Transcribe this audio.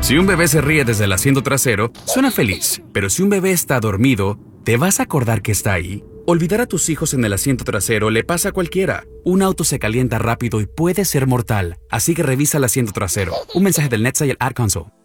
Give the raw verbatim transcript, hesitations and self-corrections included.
Si un bebé se ríe desde el asiento trasero, suena feliz, pero si un bebé está dormido, ¿te vas a acordar que está ahí? Olvidar a tus hijos en el asiento trasero le pasa a cualquiera. Un auto se calienta rápido y puede ser mortal, así que revisa el asiento trasero. Un mensaje del NetSail Ad Console.